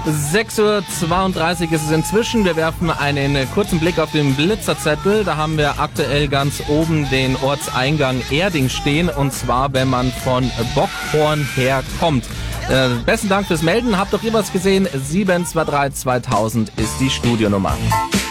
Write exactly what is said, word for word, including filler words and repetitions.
sechs Uhr zweiunddreißig ist es inzwischen. Wir werfen einen kurzen Blick auf den Blitzerzettel. Da haben wir aktuell ganz oben den Ortseingang Erding stehen. Und zwar, wenn man von Bockhorn her kommt. Äh, besten Dank fürs Melden. Habt doch ihr was gesehen? sieben zwei drei zweitausend ist die Studionummer.